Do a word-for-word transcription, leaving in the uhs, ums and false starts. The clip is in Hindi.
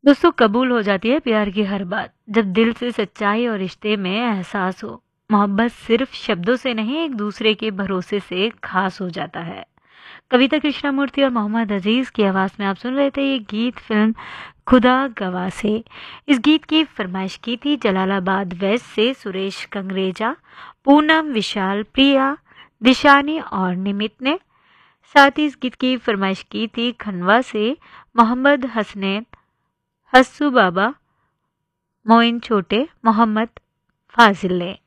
दोस्तों, कबूल हो जाती है प्यार की हर बात जब दिल से सच्चाई और रिश्ते में एहसास हो। मोहब्बत सिर्फ शब्दों से नहीं, एक दूसरे के भरोसे से खास हो जाता है। कविता कृष्णमूर्ति और मोहम्मद अजीज की आवाज में आप सुन रहे थे ये गीत फिल्म खुदा गवाह से। इस गीत की फरमाइश की थी जलालाबाद वेस्ट से सुरेश कंगरेजा, पूनम, विशाल, प्रिया, दिशानी और निमित ने। साथ ही इस गीत की फरमाइश की थी खनवा से मोहम्मद हसनैन, हस्सू बाबा, मोइन छोटे, मोहम्मद फाजिल ने।